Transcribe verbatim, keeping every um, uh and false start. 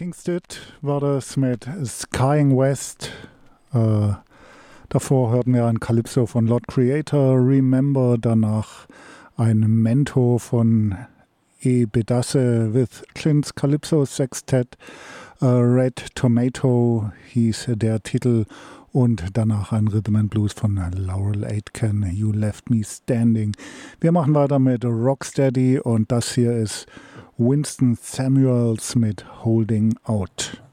Kingsted war das mit Skying West. Äh, davor hörten wir ein Calypso von Lord Creator, Remember, danach ein Mento von E. Bedasse with Clint's Calypso Sextet. Äh, Red Tomato hieß der Titel und danach ein Rhythm and Blues von Laurel Aitken, You Left Me Standing. Wir machen weiter mit Rocksteady und das hier ist Winston Samuels mit Holding Out.